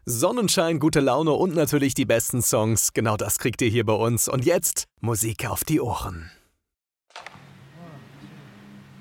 Sonnenschein, gute Laune und natürlich die besten Songs. Genau das kriegt ihr hier bei uns. Und jetzt Musik auf die Ohren.